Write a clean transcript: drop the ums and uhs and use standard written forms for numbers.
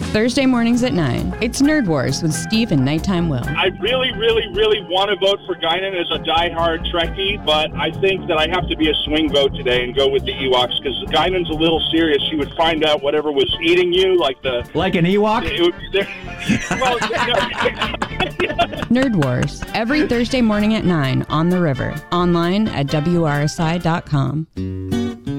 Thursday mornings at 9. It's Nerd Wars with Steve and Nighttime Will. I really want to vote for Guinan as a diehard Trekkie, but I think that I have to be a swing vote today and go with the Ewoks, because Guinan's a little serious. She would find out whatever was eating you, like an Ewok? Nerd Wars, every Thursday morning at 9 on the river. Online at WRSI.com.